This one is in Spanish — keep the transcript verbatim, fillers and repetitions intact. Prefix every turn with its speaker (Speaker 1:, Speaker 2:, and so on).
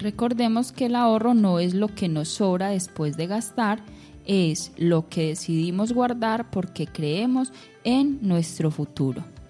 Speaker 1: Recordemos que el ahorro no es lo que nos sobra después de gastar, es lo que decidimos guardar porque creemos en nuestro futuro.